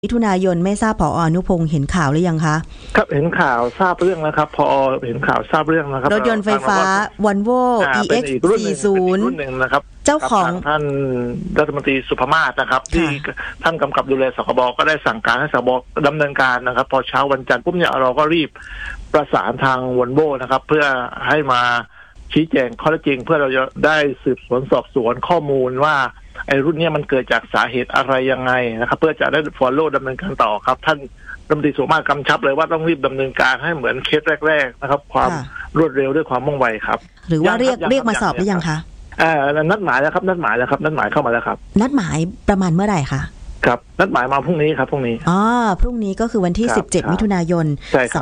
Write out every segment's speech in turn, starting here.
มิถุนายนไม่ทราบผอ.อนุพงศ์เห็นข่าวหรือยังคะครับเห็นข่าวทราบเรื่องแล้วครับพอเห็นข่าวทราบเรื่องนะครับรถยนต์ไฟฟ้า Volvo EX40 รุ่นหนึ่งนะครับเจ้าของท่านรัฐมนตรีสุภมาศนะครับที่ท่านกำกับดูแลสคบก็ได้สั่งการให้สคบดำเนินการนะครับพอเช้าวันจันทร์ปุ๊บเนี่ยเราก็รีบประสานทาง Volvo นะครับเพื่อให้มาชี้แจงข้อเท็จจริงเพื่อเราจะได้สืบสวนสอบสวนข้อมูลว่าไอ้รุ่นนี้มันเกิดจากสาเหตุอะไรยังไงนะครับเพื่อจะได้ follow ดำเนินการต่อครับท่านรัฐมนตรีสุภมาศกำชับเลยว่าต้องรีบดำเนินการให้เหมือนเคสแรกๆนะครับความรวดเร็วด้วยความว่องไวครับหรือว่าเรียกมาสอบหรือยังคะนัดหมายแล้วครับนัดหมายเข้ามาแล้วครับนัดหมายประมาณเมื่อไหร่คะครับนัดหมายมาพรุ่งนี้ครับพรุ่งนี้พรุ่งนี้ก็คือวันที่17มิถุนายน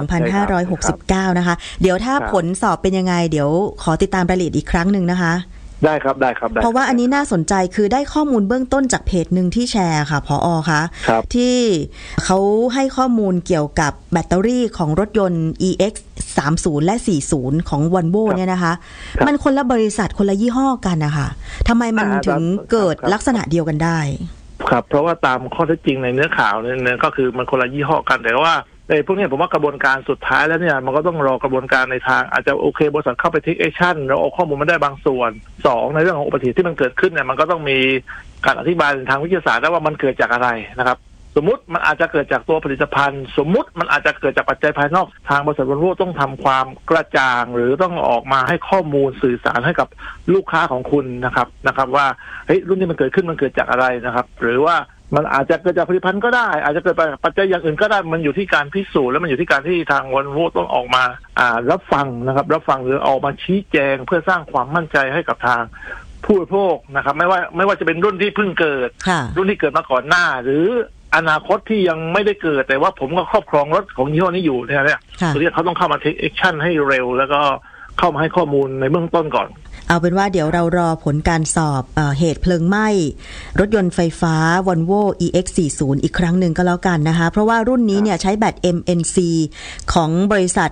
2569นะคะเดี๋ยวถ้าผลสอบเป็นยังไงเดี๋ยวขอติดตามรายละเอียดอีกครั้งนึงนะคะได้ครับเพราะว่าอันนี้น่าสนใจคือได้ข้อมูลเบื้องต้นจากเพจหนึ่งที่แชร์ค่ะผอ.คะที่เขาให้ข้อมูลเกี่ยวกับแบตเตอรี่ของรถยนต์ EX30 และ40ของ Volvo เนี่ยนะคะมันคนละบริษัทคนละยี่ห้อกันนะคะทำไมมันถึงเกิดลักษณะเดียวกันได้ครับเพราะว่าตามข้อเท็จจริงในเนื้อข่าวเนี่ยก็คือมันคนละยี่ห้อกันแต่ว่าพวกนี้ผมว่ากระบวนการสุดท้ายแล้วเนี่ยมันก็ต้องรอกระบวนการในทางอาจจะโอเคบริษัทเข้าไป take action แล้วเอาข้อมูลมาได้บางส่วน2ในเรื่องของอุบัติเหตุที่มันเกิดขึ้นเนี่ยมันก็ต้องมีการอธิบายทางวิทยาศาสตร์ได้ว่ามันเกิดจากอะไรนะครับสมมุติมันอาจจะเกิดจากตัวผลิตภัณฑ์สมมุติมันอาจจะเกิดจากปัจจัยภายนอกทางบริษัท Volvo ต้องทำความกระจ่างหรือต้องออกมาให้ข้อมูลสื่อสารให้กับลูกค้าของคุณนะครับว่าเฮ้ยรุ่นนี้มันเกิดขึ้นมันเกิดจากอะไรนะครับหรือว่ามันอาจจะเกิดจากผลิตภัณฑ์ก็ได้อาจจะเกิดจากปัจจัยอย่างอื่นก็ได้มันอยู่ที่การพิสูจน์และมันอยู่ที่การที่ทาง Volvo ต้องออกมารับฟังหรือออกมาชี้แจงเพื่อสร้างความมั่นใจให้กับทางผู้บริโภคนะครับไม่ว่าจะเป็นรุ่นที่เพิ่งเกิดรุ่นที่เกิดมาก่อนหน้าหรืออนาคตที่ยังไม่ได้เกิดแต่ว่าผมก็ครอบครองรถของยี่ห้อนี้อยู่เนี่ยตัวนี้เขาต้องเข้ามา take action ให้เร็วแล้วก็เข้ามาให้ข้อมูลในเบื้องต้นก่อนเอาเป็นว่าเดี๋ยวเรารอผลการสอบเหตุเพลิงไหม้รถยนต์ไฟฟ้า Volvo EX40 อีกครั้งหนึ่งก็แล้วกันนะคะเพราะว่ารุ่นนี้เนี่ยใช้แบต MNC ของบริษัท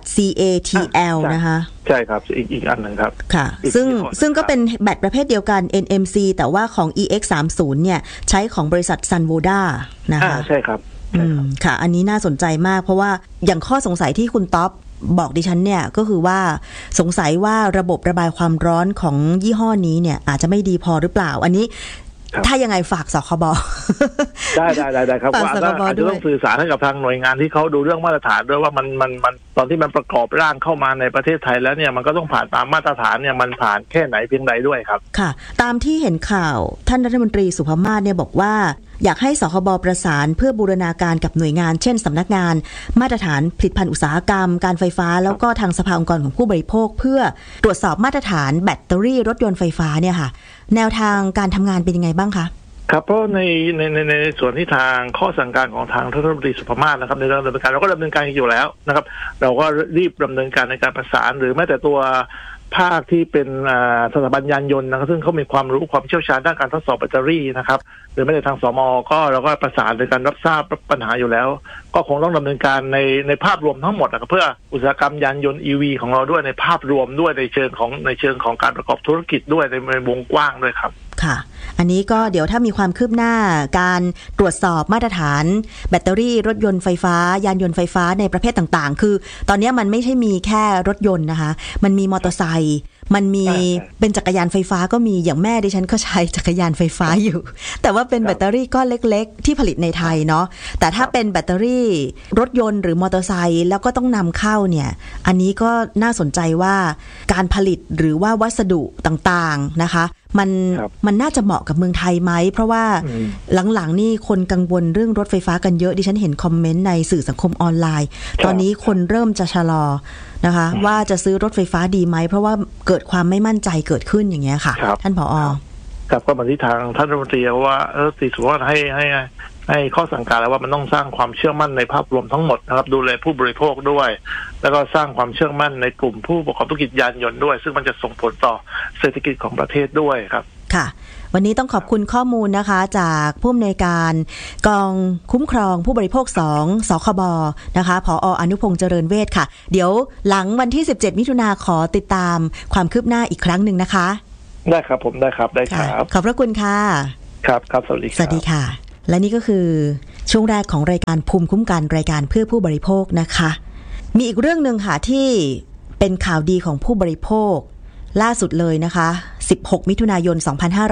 CATL นะคะใช่ครับอีกอันหนึ่งครับค่ะซึ่งก็เป็นแบตประเภทเดียวกัน NMC แต่ว่าของ EX30 เนี่ยใช้ของบริษัท Sunwoda นะคะใช่ครับค่ะอันนี้น่าสนใจมากเพราะว่าอย่างข้อสงสัยที่คุณต๊อบบอกดิฉันเนี่ยก็คือว่าสงสัยว่าระบบระบายความร้อนของยี่ห้อนี้เนี่ยอาจจะไม่ดีพอหรือเปล่าอันนี้ถ้ายังไงฝากสคบได้ครับว่าอาจจะต้องสื่อสารให้กับทางหน่วยงานที่เขาดูเรื่องมาตรฐานด้วยว่ามันตอนที่มันประกอบร่างเข้ามาในประเทศไทยแล้วเนี่ยมันก็ต้องผ่านตามมาตรฐานเนี่ยมันผ่านแค่ไหนเพียงใดด้วยครับค่ะตามที่เห็นข่าวท่านรัฐมนตรีสุภมาศเนี่ยบอกว่าอยากให้สคบประสานเพื่อบูรณาการกับหน่วยงานเช่นสำนักงานมาตรฐานผลิตภัณฑ์อุตสาหกรรมการไฟฟ้าแล้วก็ทางสภาองค์กรของผู้บริโภคเพื่อตรวจสอบมาตรฐานแบตเตอรี่รถยนต์ไฟฟ้าเนี่ยค่ะแนวทางการทำงานเป็นยังไงบ้างคะครับเพราะในส่วนที่ทางข้อสั่งการของทางรัฐมนตรีสุภมาศนะครับในเรื่องดำเนินการเราก็ดำเนินการอยู่แล้วนะครับเราก็รีบดำเนินการในการประสานหรือแม้แต่ตัวภาคที่เป็นสถาบันยานยนต์นะครับซึ่งเขามีความรู้ความเชี่ยวชาญด้านการทดสอบแบตเตอรี่นะครับหรือแม้แต่ทางสม.ก็เราก็ประสานในการรับทราบปัญหาอยู่แล้วก็คงต้องดำเนินการในภาพรวมทั้งหมดนะครับเพื่ออุตสาหกรรมยานยนต์ EV ของเราด้วยในภาพรวมด้วยในเชิงของการประกอบธุรกิจด้วยในวงกว้างด้วยครับค่ะอันนี้ก็เดี๋ยวถ้ามีความคืบหน้าการตรวจสอบมาตรฐานแบตเตอรี่รถยนต์ไฟฟ้ายานยนต์ไฟฟ้าในประเภทต่างๆคือตอนนี้มันไม่ใช่มีแค่รถยนต์นะคะมันมีมอเตอร์ไซค์มันมีเป็นจักรยานไฟฟ้าก็มีอย่างแม่ดิฉันก็ใช้จักรยานไฟฟ้าอยู่แต่ว่าเป็นแบตเตอรี่ก้อนเล็กๆที่ผลิตในไทยเนาะแต่ถ้าเป็นแบตเตอรี่รถยนต์หรือมอเตอร์ไซค์แล้วก็ต้องนำเข้าเนี่ยอันนี้ก็น่าสนใจว่าการผลิตหรือว่าวัสดุต่างๆนะคะมันน่าจะเหมาะกับเมืองไทยไหมเพราะว่าหลังๆนี่คนกังวลเรื่องรถไฟฟ้ากันเยอะดิฉันเห็นคอมเมนต์ในสื่อสังคมออนไลน์ตอนนี้คนเริ่มจะชะลอนะคะว่าจะซื้อรถไฟฟ้าดีไหมเพราะว่าเกิดความไม่มั่นใจเกิดขึ้นอย่างเงี้ยค่ะท่านผอ. ครับก็มาที่ทางท่านรัฐมนตรีว่าติดสุว่าให้ข้อสั่งการแล้วว่ามันต้องสร้างความเชื่อมั่นในภาพรวมทั้งหมดนะครับดูแลผู้บริโภคด้วยแล้วก็สร้างความเชื่อมั่นในกลุ่มผู้ประกอบธุรกิจยานยนต์ด้วยซึ่งมันจะส่งผลต่อเศรษฐกิจของประเทศด้วยครับค่ะวันนี้ต้องขอบคุณข้อมูลนะคะจากผู้อำนวยการกองคุ้มครองผู้บริโภค2สคบนะคะผอ.อนุพงษ์เจริญเวชค่ะเดี๋ยวหลังวันที่17มิถุนายนขอติดตามความคืบหน้าอีกครั้งหนึ่งนะคะได้ครับผมได้ครับขอบพระคุณค่ะครับสวัสดีค่ะและนี่ก็คือช่วงแรกของรายการภูมิคุ้มกันรายการเพื่อผู้บริโภคนะคะมีอีกเรื่องนึงค่ะที่เป็นข่าวดีของผู้บริโภคล่าสุดเลยนะคะ16มิถุนายน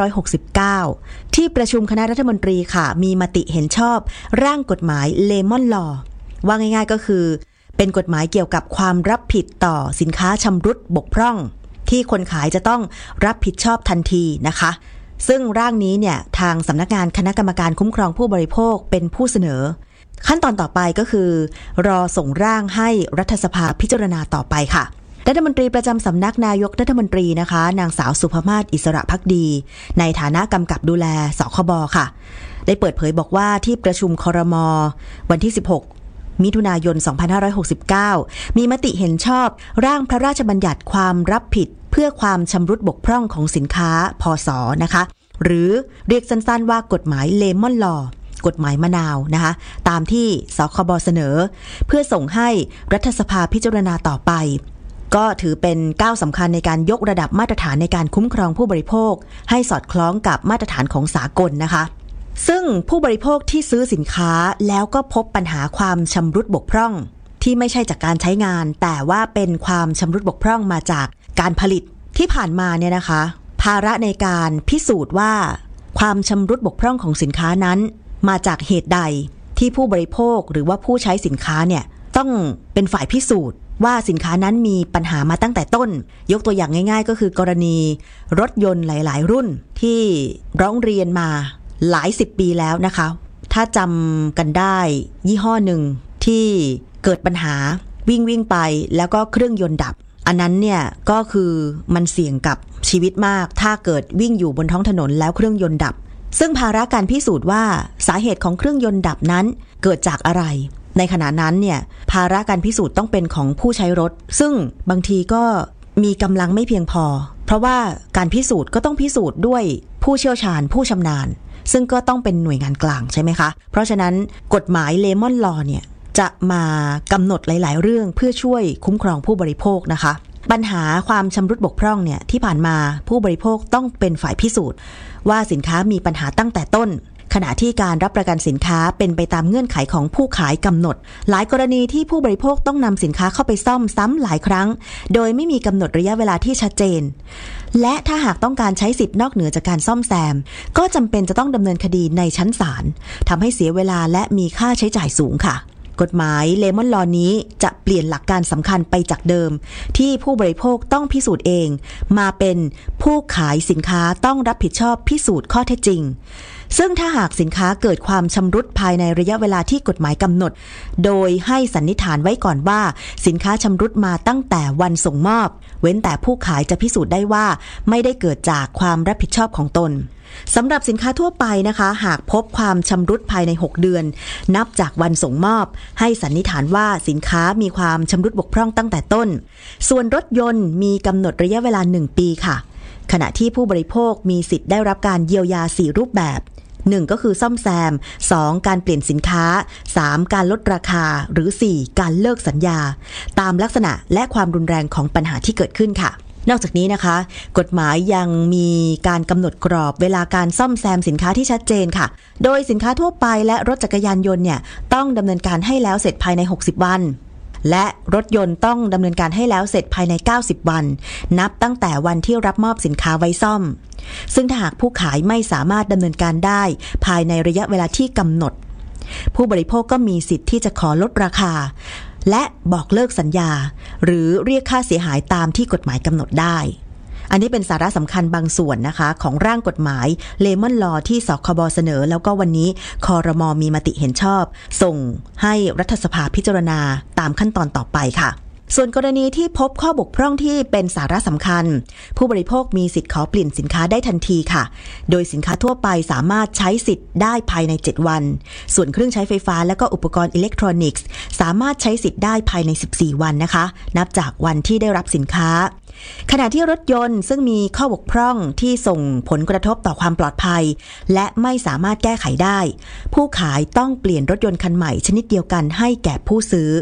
2569ที่ประชุมคณะรัฐมนตรีค่ะมีมติเห็นชอบร่างกฎหมายเลมอนลอว์ว่าง่ายๆก็คือเป็นกฎหมายเกี่ยวกับความรับผิดต่อสินค้าชำรุดบกพร่องที่คนขายจะต้องรับผิดชอบทันทีนะคะซึ่งร่างนี้เนี่ยทางสำนักงานคณะกรรมการคุ้มครองผู้บริโภคเป็นผู้เสนอขั้นตอนต่อไปก็คือรอส่งร่างให้รัฐสภาพิจารณาต่อไปค่ะรัฐมนตรีประจำสำนักนายกรัฐมนตรีนะคะนางสาวสุภมาศอิสระภักดีในฐานะกำกับดูแลสคบค่ะได้เปิดเผยบอกว่าที่ประชุมครม.วันที่16มิถุนายน2569มีมติเห็นชอบร่างพระราชบัญญัติความรับผิดเพื่อความชำรุดบกพร่องของสินค้าพศ.นะคะหรือเรียกสั้นๆว่ากฎหมายเลมอนลอว์กฎหมายมะนาวนะคะตามที่สคบ.เสนอเพื่อส่งให้รัฐสภาพิจารณาต่อไปก็ถือเป็นก้าวสำคัญในการยกระดับมาตรฐานในการคุ้มครองผู้บริโภคให้สอดคล้องกับมาตรฐานของสากลนะคะซึ่งผู้บริโภคที่ซื้อสินค้าแล้วก็พบปัญหาความชำรุดบกพร่องที่ไม่ใช่จากการใช้งานแต่ว่าเป็นความชำรุดบกพร่องมาจากการผลิตที่ผ่านมาเนี่ยนะคะภาระในการพิสูจน์ว่าความชำรุดบกพร่องของสินค้านั้นมาจากเหตุใดที่ผู้บริโภคหรือว่าผู้ใช้สินค้าเนี่ยต้องเป็นฝ่ายพิสูจน์ว่าสินค้านั้นมีปัญหามาตั้งแต่ต้นยกตัวอย่างง่ายๆก็คือกรณีรถยนต์หลายๆรุ่นที่ร้องเรียนมาหลาย10ปีแล้วนะคะถ้าจำกันได้ยี่ห้อหนึ่งที่เกิดปัญหาวิ่งไปแล้วก็เครื่องยนต์ดับอันนั้นเนี่ยก็คือมันเสี่ยงกับชีวิตมากถ้าเกิดวิ่งอยู่บนท้องถนนแล้วเครื่องยนต์ดับซึ่งภาระการพิสูจน์ว่าสาเหตุของเครื่องยนต์ดับนั้นเกิดจากอะไรในขณะนั้นเนี่ยภาระการพิสูจน์ต้องเป็นของผู้ใช้รถซึ่งบางทีก็มีกำลังไม่เพียงพอเพราะว่าการพิสูจน์ก็ต้องพิสูจน์ด้วยผู้เชี่ยวชาญผู้ชำนาญซึ่งก็ต้องเป็นหน่วยงานกลางใช่ไหมคะเพราะฉะนั้นกฎหมายเลมอนลอว์เนี่ยจะมากำหนดหลายๆเรื่องเพื่อช่วยคุ้มครองผู้บริโภคนะคะปัญหาความชำรุดบกพร่องเนี่ยที่ผ่านมาผู้บริโภคต้องเป็นฝ่ายพิสูจน์ว่าสินค้ามีปัญหาตั้งแต่ต้นขณะที่การรับประกันสินค้าเป็นไปตามเงื่อนไขของผู้ขายกำหนดหลายกรณีที่ผู้บริโภคต้องนำสินค้าเข้าไปซ่อมซ้ำหลายครั้งโดยไม่มีกำหนดระยะเวลาที่ชัดเจนและถ้าหากต้องการใช้สิทธิ์นอกเหนือจากการซ่อมแซมก็จำเป็นจะต้องดำเนินคดีในชั้นศาลทำให้เสียเวลาและมีค่าใช้จ่ายสูงค่ะกฎหมายเลมอนลอว์นี้จะเปลี่ยนหลักการสำคัญไปจากเดิมที่ผู้บริโภคต้องพิสูจน์เองมาเป็นผู้ขายสินค้าต้องรับผิดชอบพิสูจน์ข้อเท็จจริงซึ่งถ้าหากสินค้าเกิดความชำรุดภายในระยะเวลาที่กฎหมายกำหนดโดยให้สันนิษฐานไว้ก่อนว่าสินค้าชำรุดมาตั้งแต่วันส่งมอบเว้นแต่ผู้ขายจะพิสูจน์ได้ว่าไม่ได้เกิดจากความรับผิดชอบของตนสำหรับสินค้าทั่วไปนะคะหากพบความชำรุดภายใน6เดือนนับจากวันส่งมอบให้สันนิษฐานว่าสินค้ามีความชำรุดบกพร่องตั้งแต่ต้นส่วนรถยนต์มีกำหนดระยะเวลา1ปีค่ะขณะที่ผู้บริโภคมีสิทธิ์ได้รับการเยียวยา4รูปแบบ1ก็คือซ่อมแซม2การเปลี่ยนสินค้า3การลดราคาหรือ4การเลิกสัญญาตามลักษณะและความรุนแรงของปัญหาที่เกิดขึ้นค่ะนอกจากนี้นะคะกฎหมายยังมีการกำหนดกรอบเวลาการซ่อมแซมสินค้าที่ชัดเจนค่ะโดยสินค้าทั่วไปและรถจักรยานยนต์เนี่ยต้องดำเนินการให้แล้วเสร็จภายใน60วันและรถยนต์ต้องดำเนินการให้แล้วเสร็จภายใน90วันนับตั้งแต่วันที่รับมอบสินค้าไว้ซ่อมซึ่งถ้าหากผู้ขายไม่สามารถดำเนินการได้ภายในระยะเวลาที่กำหนดผู้บริโภคก็มีสิทธิ์ที่จะขอลดราคาและบอกเลิกสัญญาหรือเรียกค่าเสียหายตามที่กฎหมายกำหนดได้อันนี้เป็นสาระสำคัญบางส่วนนะคะของร่างกฎหมายเลมอนลอว์ที่สคบ.เสนอแล้วก็วันนี้ครม.มีมติเห็นชอบส่งให้รัฐสภาพิจารณาตามขั้นตอนต่อไปค่ะส่วนกรณีที่พบข้อบกพร่องที่เป็นสาระสำคัญผู้บริโภคมีสิทธิ์ขอเปลี่ยนสินค้าได้ทันทีค่ะโดยสินค้าทั่วไปสามารถใช้สิทธิ์ได้ภายใน7วันส่วนเครื่องใช้ไฟฟ้าและก็อุปกรณ์อิเล็กทรอนิกส์สามารถใช้สิทธิ์ได้ภายใน14วันนะคะนับจากวันที่ได้รับสินค้าขณะที่รถยนต์ซึ่งมีข้อบกพร่องที่ส่งผลกระทบต่อความปลอดภัยและไม่สามารถแก้ไขได้ผู้ขายต้องเปลี่ยนรถยนต์คันใหม่ชนิดเดียวกันให้แก่ผู้ซื้อ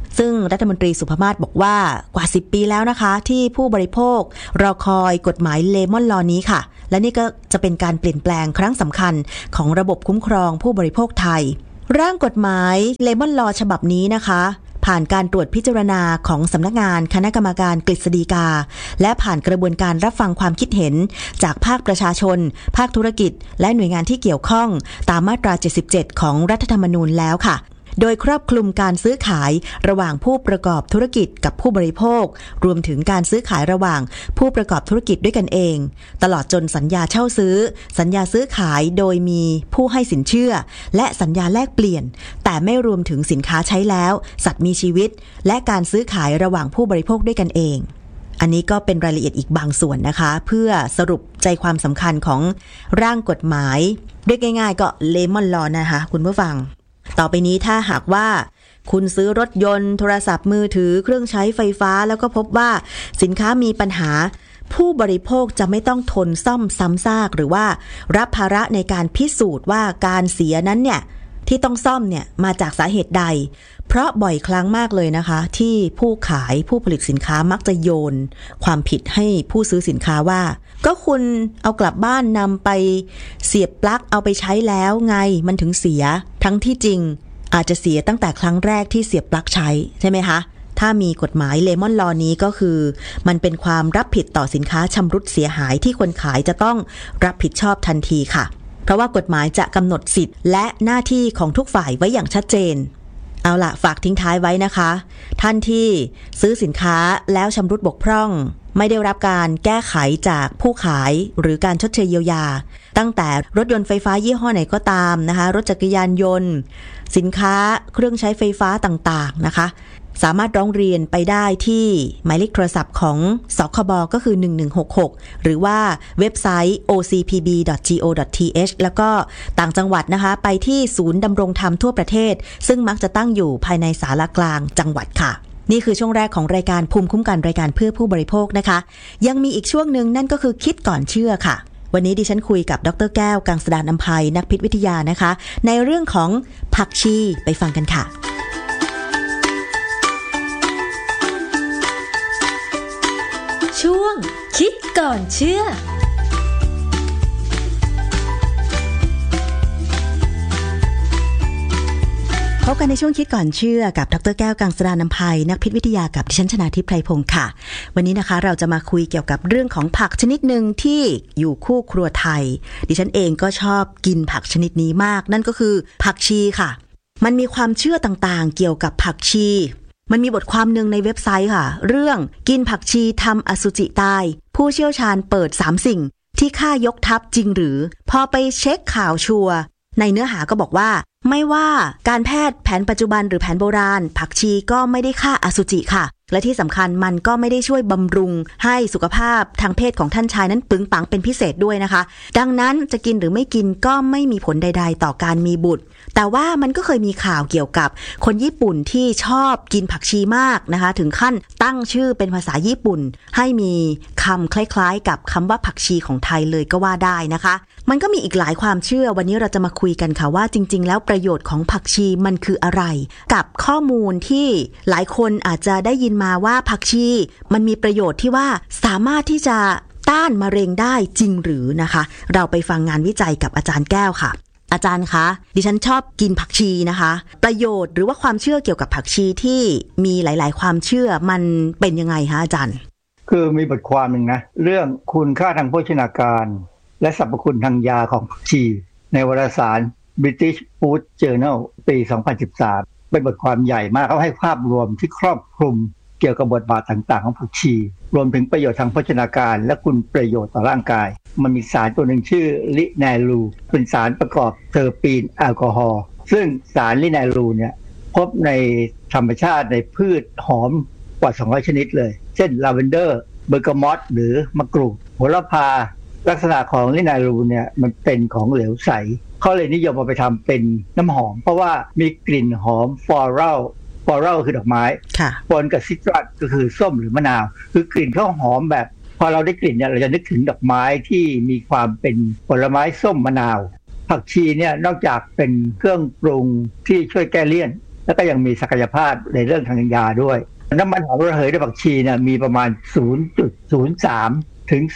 ซึ่งรัฐมนตรีสุภมาศบอกว่ากว่า10ปีแล้วนะคะที่ผู้บริโภครอคอยกฎหมายเลมอนลอนี้ค่ะและนี่ก็จะเป็นการเปลี่ยนแปลงครั้งสำคัญของระบบคุ้มครองผู้บริโภคไทยร่างกฎหมายเลมอนลอฉบับนี้นะคะผ่านการตรวจพิจารณาของสำนักงานคณะกรรมการกฤษฎีกาและผ่านกระบวนการรับฟังความคิดเห็นจากภาคประชาชนภาคธุรกิจและหน่วยงานที่เกี่ยวข้องตามมาตรา77ของรัฐธรรมนูญแล้วค่ะโดยครอบคลุมการซื้อขายระหว่างผู้ประกอบธุรกิจกับผู้บริโภครวมถึงการซื้อขายระหว่างผู้ประกอบธุรกิจด้วยกันเองตลอดจนสัญญาเช่าซื้อสัญญาซื้อขายโดยมีผู้ให้สินเชื่อและสัญญาแลกเปลี่ยนแต่ไม่รวมถึงสินค้าใช้แล้วสัตว์มีชีวิตและการซื้อขายระหว่างผู้บริโภคด้วยกันเองอันนี้ก็เป็นรายละเอียดอีกบางส่วนนะคะเพื่อสรุปใจความสำคัญของร่างกฎหมายเรียกง่ายๆก็เลมอนลอนะคะคุณผู้ฟังต่อไปนี้ถ้าหากว่าคุณซื้อรถยนต์โทรศัพท์มือถือเครื่องใช้ไฟฟ้าแล้วก็พบว่าสินค้ามีปัญหาผู้บริโภคจะไม่ต้องทนซ่อมซ้ำซากหรือว่ารับภาระในการพิสูจน์ว่าการเสียนั้นเนี่ยที่ต้องซ่อมเนี่ยมาจากสาเหตุใดเพราะบ่อยครั้งมากเลยนะคะที่ผู้ขายผู้ผลิตสินค้ามักจะโยนความผิดให้ผู้ซื้อสินค้าว่าก็คุณเอากลับบ้านนำไปเสียบปลั๊กเอาไปใช้แล้วไงมันถึงเสียทั้งที่จริงอาจจะเสียตั้งแต่ครั้งแรกที่เสียบปลั๊กใช้ใช่ไหมคะถ้ามีกฎหมายเลมอนลอนี้ก็คือมันเป็นความรับผิดต่อสินค้าชำรุดเสียหายที่คนขายจะต้องรับผิดชอบทันทีค่ะเพราะว่ากฎหมายจะกำหนดสิทธิ์และหน้าที่ของทุกฝ่ายไว้อย่างชัดเจนเอาล่ะฝากทิ้งท้ายไว้นะคะท่านที่ซื้อสินค้าแล้วชำรุดบกพร่องไม่ได้รับการแก้ไขจากผู้ขายหรือการชดเชยเยียวยาตั้งแต่รถยนต์ไฟฟ้ายี่ห้อไหนก็ตามนะคะรถจักรยานยนต์สินค้าเครื่องใช้ไฟฟ้าต่างๆนะคะสามารถร้องเรียนไปได้ที่หมายเลขโทรศัพท์ของสคบก็คือ1166หรือว่าเว็บไซต์ ocpb.go.th แล้วก็ต่างจังหวัดนะคะไปที่ศูนย์ดำรงธรรมทั่วประเทศซึ่งมักจะตั้งอยู่ภายในศาลากลางจังหวัดค่ะนี่คือช่วงแรกของรายการภูมิคุ้มกันรายการเพื่อผู้บริโภคนะคะยังมีอีกช่วงนึงนั่นก็คือคิดก่อนเชื่อค่ะวันนี้ดิฉันคุยกับดร.แก้วกังสดาลอำไพนักพิษวิทยานะคะในเรื่องของผักชีไปฟังกันค่ะช่วงคิดก่อนเชื่อพบกันในช่วงคิดก่อนเชื่อกับดร.แก้วกังสดาลอำไพนักพิษวิทยากับดิฉันชนาทิพย์ไพรพงศ์ค่ะวันนี้นะคะเราจะมาคุยเกี่ยวกับเรื่องของผักชนิดหนึ่งที่อยู่คู่ครัวไทยดิฉันเองก็ชอบกินผักชนิดนี้มากนั่นก็คือผักชีค่ะมันมีความเชื่อต่างๆเกี่ยวกับผักชีมันมีบทความหนึ่งในเว็บไซต์ค่ะเรื่องกินผักชีทำอสุจิตายผู้เชี่ยวชาญเปิด3สิ่งที่ฆ่ายกทัพจริงหรือพอไปเช็คข่าวชัวร์ในเนื้อหาก็บอกว่าไม่ว่าการแพทย์แผนปัจจุบันหรือแผนโบราณผักชีก็ไม่ได้ฆ่าอสุจิค่ะและที่สำคัญมันก็ไม่ได้ช่วยบำรุงให้สุขภาพทางเพศของท่านชายนั้นปึงปังเป็นพิเศษด้วยนะคะดังนั้นจะกินหรือไม่กินก็ไม่มีผลใดๆต่อการมีบุตรแต่ว่ามันก็เคยมีข่าวเกี่ยวกับคนญี่ปุ่นที่ชอบกินผักชีมากนะคะถึงขั้นตั้งชื่อเป็นภาษาญี่ปุ่นให้มีคำคล้ายๆกับคำว่าผักชีของไทยเลยก็ว่าได้นะคะมันก็มีอีกหลายความเชื่อวันนี้เราจะมาคุยกันค่ะว่าจริงๆแล้วประโยชน์ของผักชีมันคืออะไรกับข้อมูลที่หลายคนอาจจะได้ยินมาว่าผักชีมันมีประโยชน์ที่ว่าสามารถที่จะต้านมะเร็งได้จริงหรือนะคะเราไปฟังงานวิจัยกับอาจารย์แก้วค่ะอาจารย์คะดิฉันชอบกินผักชีนะคะประโยชน์หรือว่าความเชื่อเกี่ยวกับผักชีที่มีหลายๆความเชื่อมันเป็นยังไงคะอาจารย์คือมีบทความหนึ่งนะเรื่องคุณค่าทางโภชนาการและสรรพคุณทางยาของผักชีในวารสาร British Food Journal ปี 2013 เป็นบทความใหญ่มากเขาให้ภาพรวมที่ครอบคลุมเกี่ยวกับบทบาทต่างๆของผักชีรวมถึงประโยชน์ทางโภชนาการและคุณประโยชน์ต่อร่างกายมันมีสารตัวหนึ่งชื่อลิแนลูเป็นสารประกอบเทอร์ปีนแอลกอฮอล์ซึ่งสารลิแนลูเนี่ยพบในธรรมชาติในพืชหอมกว่า200ชนิดเลยเช่นลาเวนเดอร์เบอร์กามอตหรือมะกรูดโหระพาลักษณะของลิแนลูเนี่ยมันเป็นของเหลวใสเขาเลยนิยมเอาไปทำเป็นน้ำหอมเพราะว่ามีกลิ่นหอมฟลอรัลคือดอกไม้ปนกับซิตรัสก็คือส้มหรือมะนาวคือกลิ่นเขาหอมแบบพอเราได้กลิ่นเนี่ยเราจะนึกถึงดอกไม้ที่มีความเป็นผลไม้ส้มมะนาวผักชีเนี่ยนอกจากเป็นเครื่องปรุงที่ช่วยแก้เลี่ยนแล้วก็ยังมีศักยภาพในเรื่องทางยาด้วยน้ำมันหอมระเหยในผักชีเนี่ยมีประมาณ 0.03 ถึง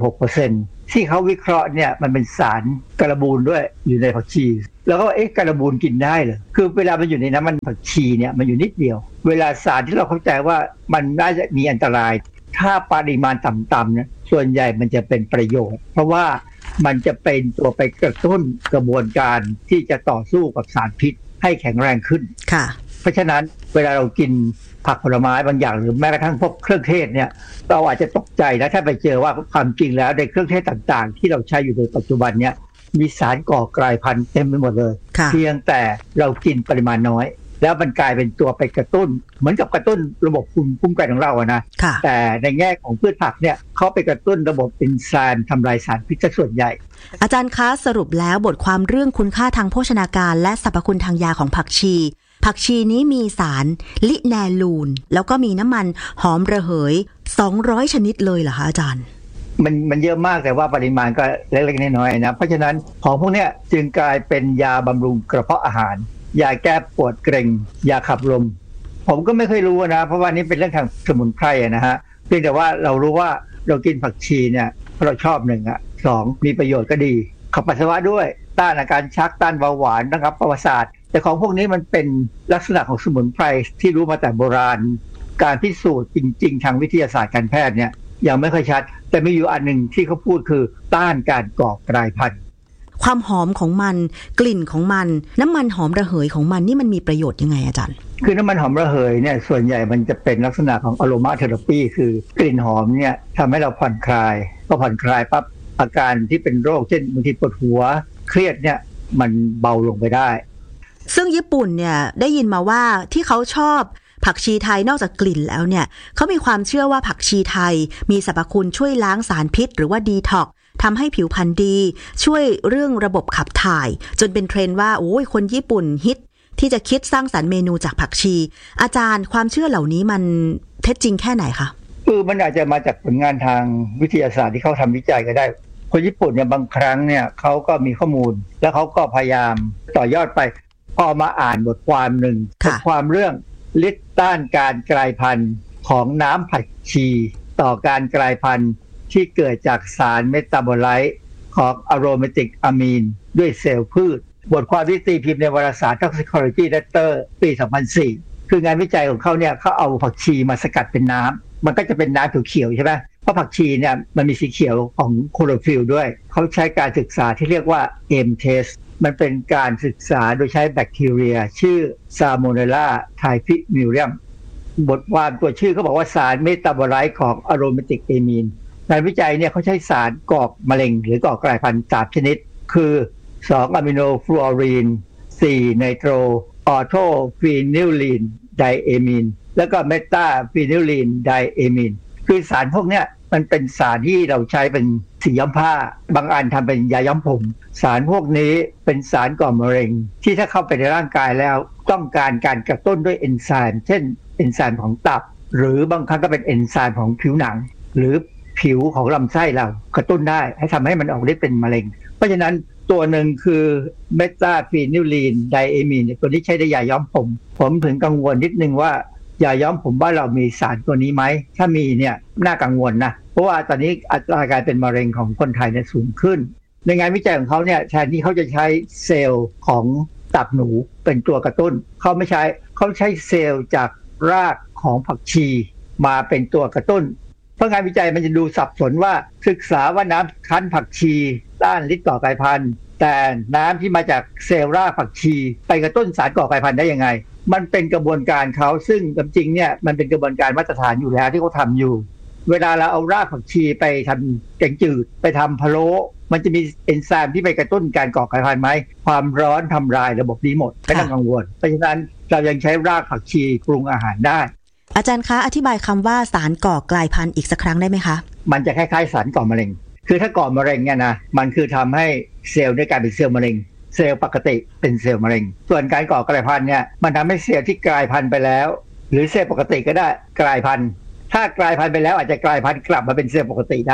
2.6% ที่เขาวิเคราะห์เนี่ยมันเป็นสารการบูลด้วยอยู่ในผักชีแล้วก็การบูลกินได้เหรอคือเวลามันอยู่ในน้ำมันผักชีเนี่ยมันอยู่นิดเดียวเวลาสารที่เราเข้าใจว่ามันน่าจะมีอันตรายถ้าปริมาณต่ำๆเนี่ยส่วนใหญ่มันจะเป็นประโยชน์เพราะว่ามันจะเป็นตัวไปกระตุ้นกระบวนการที่จะต่อสู้กับสารพิษให้แข็งแรงขึ้นค่ะเพราะฉะนั้นเวลาเรากินผักผลไม้บางอย่างหรือแม้กระทั่งพวกเครื่องเทศเนี่ยเราอาจจะตกใจนะถ้าไปเจอว่าความจริงแล้วในเครื่องเทศต่างๆที่เราใช้อยู่ในปัจจุบันเนี่ยมีสารก่อกลายพันธุ์เต็มไปหมดเลยเพียงแต่เรากินปริมาณน้อยแล้วมันกลายเป็นตัวไปกระตุ้นเหมือนกับกระตุ้นระบบภูมิคุ้มกันของเราอะนะแต่ในแง่ของพืชผักเนี่ยเขาไปกระตุ้นระบบเอนไซม์ทำลายสารพิษส่วนใหญ่อาจารย์คะสรุปแล้วบทความเรื่องคุณค่าทางโภชนาการและสรรพคุณทางยาของผักชีนี้มีสารลิแนลูนแล้วก็มีน้ำมันหอมระเหย200ชนิดเลยเหรอคะอาจารย์มันเยอะมากแต่ว่าปริมาณก็เล็กๆน้อยๆนะเพราะฉะนั้นของพวกนี้จึงกลายเป็นยาบำรุงกระเพาะอาหารยาแก้ปวดเกร็งยาขับลมผมก็ไม่เคยรู้นะเพราะว่านี่เป็นเรื่องทางสมุนไพรนะฮะเพียงแต่ว่าเรารู้ว่าเรากินผักชีเนี่ยเพราะเราชอบ1 2มีประโยชน์ก็ดีขับปัสสาวะด้วยต้านอาการชักต้านเบาหวานนะครับประสาทแต่ของพวกนี้มันเป็นลักษณะของสมุนไพรที่รู้มาแต่โบราณการพิสูจน์จริงๆทางวิทยาศาสตร์การแพทย์เนี่ยยังไม่ค่อยชัดแต่มีอยู่อันหนึ่งที่เขาพูดคือต้านการก่อกลายพันธุ์ความหอมของมันกลิ่นของมันน้ำมันหอมระเหยของมันนี่มันมีประโยชน์ยังไงอาจารย์คือน้ำมันหอมระเหยเนี่ยส่วนใหญ่มันจะเป็นลักษณะของอโรมาเทอราปีคือกลิ่นหอมเนี่ยทำให้เราผ่อนคลายพอผ่อนคลายปั๊บอาการที่เป็นโรคเช่นบางทีปวดหัวเครียดเนี่ยมันเบาลงไปได้ซึ่งญี่ปุ่นเนี่ยได้ยินมาว่าที่เขาชอบผักชีไทยนอกจากกลิ่นแล้วเนี่ยเขามีความเชื่อว่าผักชีไทยมีสรรพคุณช่วยล้างสารพิษหรือว่าดีท็อกซ์ทำให้ผิวพรรณดีช่วยเรื่องระบบขับถ่ายจนเป็นเทรนด์ว่าโอ้ยคนญี่ปุ่นฮิตที่จะคิดสร้างสรรค์เมนูจากผักชีอาจารย์ความเชื่อเหล่านี้มันเท็จจริงแค่ไหนคะมันอาจจะมาจากผลงานทางวิทยาศาสตร์ที่เขาทำวิจัยก็ได้คนญี่ปุ่นเนี่ยบางครั้งเนี่ยเขาก็มีข้อมูลแล้วเขาก็พยายามต่อยอดไปพอมาอ่านบทความหนึ่งบทความเรื่องฤทธิ์ต้านการกลายพันธุ์ของน้ำผักชีต่อการกลายพันธุ์ที่เกิดจากสารเมตาโบไลต์ของอะโรมาติกอะมีนด้วยเซลล์พืชบทความที่ตีพิมพ์ในวารสาร Toxicology Letter ปี 2004 คืองานวิจัยของเขาเนี่ยเขาเอาผักชีมาสกัดเป็นน้ำมันก็จะเป็นน้ำเขียวๆใช่ไหมเพราะผักชีเนี่ยมันมีสีเขียวของโคโรฟิลล์ด้วยเขาใช้การศึกษาที่เรียกว่า M-Test มันเป็นการศึกษาโดยใช้แบคทีเรียชื่อ Salmonella typhimurium บทความตัวชื่อเขาบอกว่าสารเมตาโบไลต์ของอะโรมาติกอะมีนงานวิจัยเนี่ยเขาใช้สารก่อมะเร็งหรือก่อกลายพันธุ์3ชนิดคือ2อะมิโนฟลูออรีน4ไนโตรออโทฟีนิลลีนไดเอมีนแล้วก็เมตาฟีนิลลีนไดเอมีนคือสารพวกเนี้ยมันเป็นสารที่เราใช้เป็นสีย้อมผ้าบางอันทำเป็นยาย้อมผมสารพวกนี้เป็นสารก่อมะเร็งที่ถ้าเข้าไปในร่างกายแล้วต้องการการกระตุ้นด้วยเอนไซม์เช่นเอนไซม์ของตับหรือบางครั้งก็เป็นเอนไซม์ของผิวหนังหรือผิวของลำไส้เรากระตุ้นได้ให้ทำให้มันออกฤทธิ์เป็นมะเร็งเพราะฉะนั้นตัวหนึ่งคือเมตาฟีนิลลีนไดเอมีนตัวนี้ใช้ในยาย้อมผมถึงกังวลนิดนึงว่ายาย้อมผมว่าเรามีสารตัวนี้ไหมถ้ามีเนี่ยน่ากังวลนะเพราะว่าตอนนี้อัตราการเป็นมะเร็งของคนไทยเนี่ยสูงขึ้นในงานวิจัยของเขาเนี่ยแทนที่เขาจะใช้เซลล์ของตับหนูเป็นตัวกระตุ้นเขาไม่ใช้เขาใช้เซลล์จากรากของผักชีมาเป็นตัวกระตุ้นเพราะงานวิจัยมันจะดูสับสนว่าศึกษาว่าน้ำคั้นผักชีต้านฤทธิ์ก่อกลายพันธุ์แต่น้ำที่มาจากเซลล์รากผักชีไปกระตุ้นสารก่อกลายพันธุ์ได้ยังไงมันเป็นกระบวนการเขาซึ่งจริงเนี่ยมันเป็นกระบวนการมาตรฐานอยู่แล้วที่เขาทำอยู่เวลาเราเอารากผักชีไปทำแกงจืดไปทำพะโล้มันจะมีเอนไซม์ที่ไปกระตุ้นการก่อกลายพันธุ์ไหมความร้อนทำลายระบบนี้หมดไม่ต้องกังวลเพราะฉะนั้นเรายังใช้รากผักชีปรุงอาหารได้อาจารย์คะอธิบายคำว่าสารก่อกลายพันธุ์อีกสักครั้งได้ไหมคะมันจะคล้ายๆสารก่อมะเร็งคือถ้าก่อมะเร็งเนี่ยนะมันคือทำให้เซลล์ได้กลายเป็นเซลล์มะเร็งเซลล์ปกติเป็นเซลล์มะเร็งส่วนการก่อกลายพันธุ์เนี่ยมันทำให้เซลล์ที่กลายพันธุ์ไปแล้วหรือเซลล์ปกติก็ได้กลายพันธุ์ถ้ากลายพันธุ์ไปแล้วอาจจะกลายพันธุ์กลับมาเป็นเซลล์ปกติได้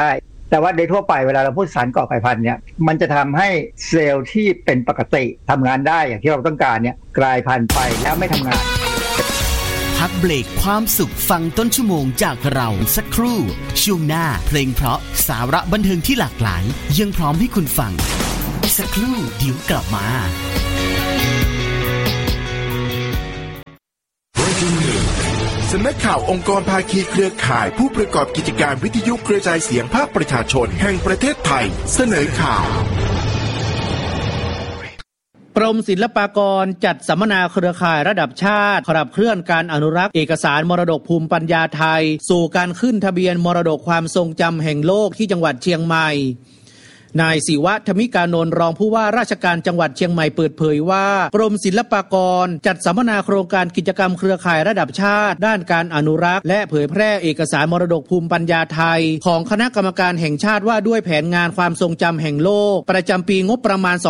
แต่ว่าโดยทั่วไปเวลาเราพูดสารก่อไขพันธุ์เนี่ยมันจะทำให้เซลล์ที่เป็นปกติทำงานได้อย่างที่เราต้องการเนี่ยกลายพันธุ์ไปแล้วไม่ทำงานพักเบรกความสุขฟังต้นชั่วโมงจากเราสักครู่ช่วงหน้าเพลงเพราะสาระบันเทิงที่หลากหลายยังพร้อมให้คุณฟังสักครู่เดี๋ยวกลับมาสำนักข่าวองค์กรภาคีเครือข่ายผู้ประกอบกิจการวิทยุกระจายเสียงภาคประชาชนแห่งประเทศไทยเสนอข่าวกรมศิลปากรจัดสัมมนาเครือข่ายระดับชาติขับเคลื่อนการอนุรักษ์เอกสารมรดกภูมิปัญญาไทยสู่การขึ้นทะเบียนมรดกความทรงจำแห่งโลกที่จังหวัดเชียงใหม่นายศิวะธมิกานนท์รองผู้ว่าราชการจังหวัดเชียงใหม่เปิดเผยว่ากรมศิลปากรจัดสัมมนาโครงการกิจกรรมเครือข่ายระดับชาติด้านการอนุรักษ์และเผยแพร่เอกสารมรดกภูมิปัญญาไทยของคณะกรรมการแห่งชาติว่าด้วยแผนงานความทรงจำแห่งโลกประจำปีงบประมาณ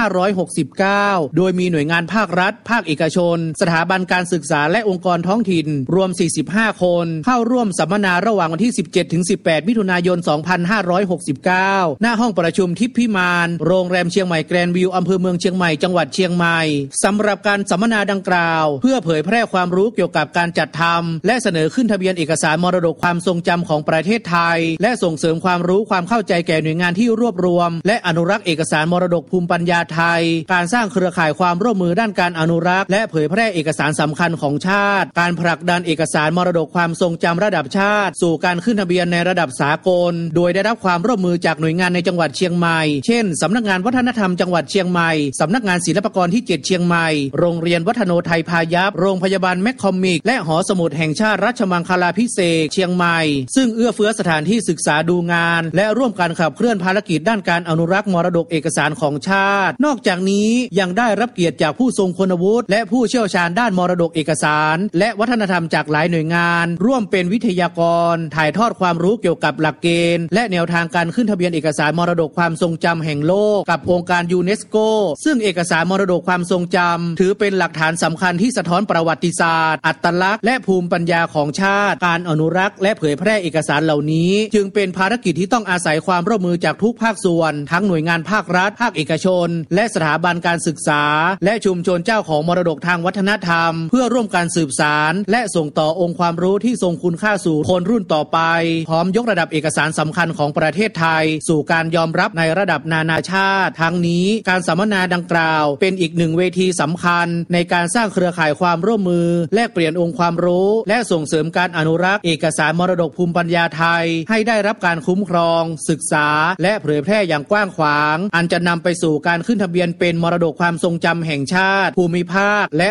2569 โดยมีหน่วยงานภาครัฐภาคเอกชนสถาบันการศึกษาและองค์กรท้องถิ่นรวม45คนเข้าร่วมสัมมนาระหว่างวันที่ 17-18 มิถุนายน 2569 หน้าห้องประชุมทิพย์พิมานโรงแรมเชียงใหม่แกรนด์วิวอำเภอเมืองเชียงใหม่จังหวัดเชียงใหม่สำหรับการสัมมนาดังกล่าวเพื่อเผยแพร่ความรู้เกี่ยวกับการจัดทำและเสนอขึ้นทะเบียนเอกสารมรดกความทรงจำของประเทศไทยและส่งเสริมความรู้ความเข้าใจแก่หน่วยงานที่รวบรวมและอนุรักษ์เอกสารมรดกภูมิปัญญาไทยการสร้างเครือข่ายความร่วมมือด้านการอนุรักษ์และเผยแพร่เอกสารสำคัญของชาติการผลักดันเอกสารมรดกความทรงจำระดับชาติสู่การขึ้นทะเบียนในระดับสากลโดยได้รับความร่วมมือจากหน่วยงานในจังหวัดเชียงใหม่เช่นสำนักงานวัฒนธรรมจังหวัดเชียงใหม่สำนักงานศิลปากรที่7เชียงใหม่โรงเรียนวัฒโนไทยพายัพโรงพยาบาลแมคคอมิกและหอสมุดแห่งชาติรัชมังคลาภิเษกเชียงใหม่ซึ่งเอื้อเฟื้อสถานที่ศึกษาดูงานและร่วมกันขับเคลื่อนภารกิจด้านการอนุรักษ์มรดกเอกสารของชาตินอกจากนี้ยังได้รับเกียรติจากผู้ทรงคุณวุฒิและผู้เชี่ยวชาญด้านมรดกเอกสารและวัฒนธรรมจากหลายหน่วยงานร่วมเป็นวิทยากรถ่ายทอดความรู้เกี่ยวกับหลักเกณฑ์และแนวทางการขึ้นทะเบียนเอกสารมรดกความทรงจำแห่งโลกกับองค์การยูเนสโกซึ่งเอกสารมรดกความทรงจำถือเป็นหลักฐานสำคัญที่สะท้อนประวัติศาสตร์อัตลักษณ์และภูมิปัญญาของชาติการอนุรักษ์และเผยแพร่เอกสารเหล่านี้จึงเป็นภารกิจที่ต้องอาศัยความร่วมมือจากทุกภาคส่วนทั้งหน่วยงานภาครัฐภาคเอกชนและสถาบันการศึกษาและชุมชนเจ้าของมรดกทางวัฒนธรรมเพื่อร่วมกันสืบสานและส่งต่อองค์ความรู้ที่ทรงคุณค่าสู่คนรุ่นต่อไปพร้อมยกระดับเอกสารสำคัญของประเทศไทยสู่การยอมรับในระดับนานาชาติทั้งนี้การสัมมนาดังกล่าวเป็นอีกหนึ่งเวทีสำคัญในการสร้างเครือข่ายความร่วมมือแลกเปลี่ยนองค์ความรู้และส่งเสริมการอนุรักษ์เอกสารมรดกภูมิปัญญาไทยให้ได้รับการคุ้มครองศึกษาและเผยแพร่อย่างกว้างขวางอันจะนำไปสู่การขึ้นทะเบียนเป็นมรดกความทรงจำแห่งชาติภูมิภาคและ